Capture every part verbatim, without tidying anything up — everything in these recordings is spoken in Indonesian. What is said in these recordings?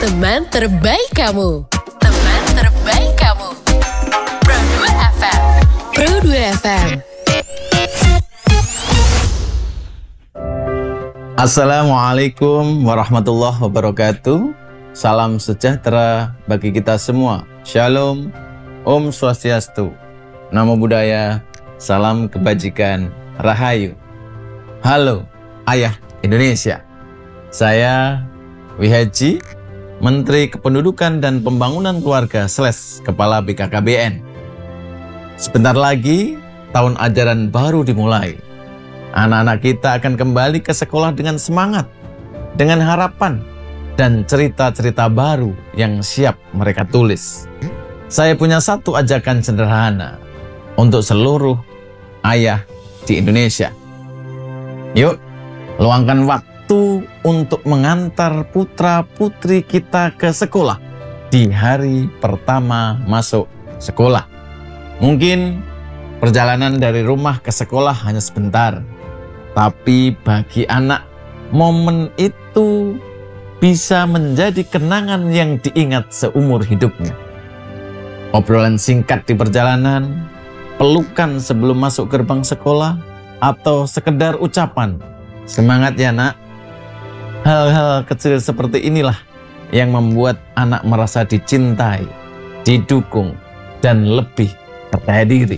Teman terbaik kamu. Teman terbaik kamu. Pro dua F M. Pro dua F M. Assalamualaikum warahmatullahi wabarakatuh. Salam sejahtera bagi kita semua. Shalom, Om Swastiastu, Namo Buddhaya, salam kebajikan, Rahayu. Halo, Ayah Indonesia. Saya Wihaji, Menteri Kependudukan dan Pembangunan Keluarga slash Kepala B K K B N. Sebentar lagi, tahun ajaran baru dimulai. Anak-anak kita akan kembali ke sekolah dengan semangat, dengan harapan, dan cerita-cerita baru yang siap mereka tulis. Saya punya satu ajakan sederhana untuk seluruh ayah di Indonesia. Yuk, luangkan waktu untuk mengantar putra-putri kita ke sekolah di hari pertama masuk sekolah. Mungkin perjalanan dari rumah ke sekolah hanya sebentar, tapi bagi anak, momen itu bisa menjadi kenangan yang diingat seumur hidupnya. Obrolan singkat di perjalanan, pelukan sebelum masuk gerbang sekolah, atau sekedar ucapan, "Semangat ya nak." Hal-hal kecil seperti inilah yang membuat anak merasa dicintai, didukung, dan lebih percaya diri.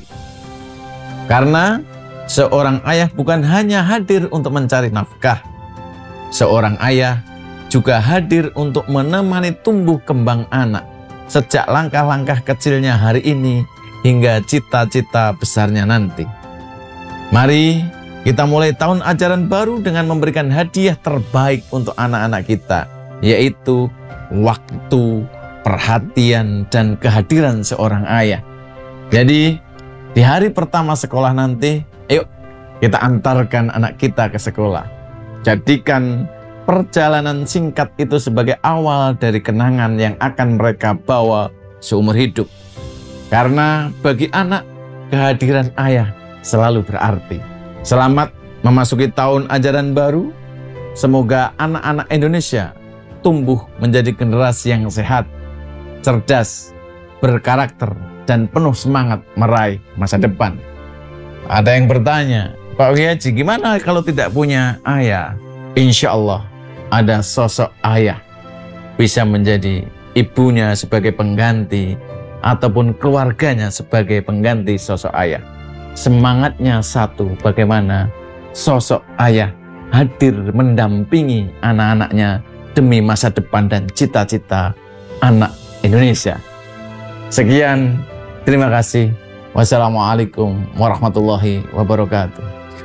Karena seorang ayah bukan hanya hadir untuk mencari nafkah. Seorang ayah juga hadir untuk menemani tumbuh kembang anak sejak langkah-langkah kecilnya hari ini hingga cita-cita besarnya nanti. Mari kita mulai tahun ajaran baru dengan memberikan hadiah terbaik untuk anak-anak kita, yaitu waktu, perhatian, dan kehadiran seorang ayah. Jadi, di hari pertama sekolah nanti, ayo kita antarkan anak kita ke sekolah. Jadikan perjalanan singkat itu sebagai awal dari kenangan yang akan mereka bawa seumur hidup. Karena bagi anak, kehadiran ayah selalu berarti. Selamat memasuki tahun ajaran baru. Semoga anak-anak Indonesia tumbuh menjadi generasi yang sehat, cerdas, berkarakter, dan penuh semangat meraih masa depan. Ada yang bertanya, Pak Wihaji, gimana kalau tidak punya ayah? Insya Allah ada sosok ayah, bisa menjadi ibunya sebagai pengganti ataupun keluarganya sebagai pengganti sosok ayah. Semangatnya satu, bagaimana sosok ayah hadir mendampingi anak-anaknya demi masa depan dan cita-cita anak Indonesia. Sekian, terima kasih. Wassalamualaikum warahmatullahi wabarakatuh.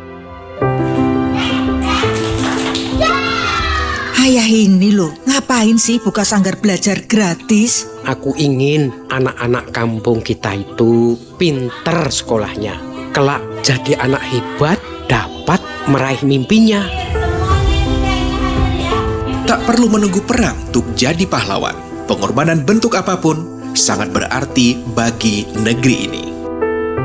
Ayah ini loh, ngapain sih buka sanggar belajar gratis? Aku ingin anak-anak kampung kita itu pinter sekolahnya. Kelak jadi anak hebat, dapat meraih mimpinya. Tak perlu menunggu perang untuk jadi pahlawan. Pengorbanan bentuk apapun sangat berarti bagi negeri ini.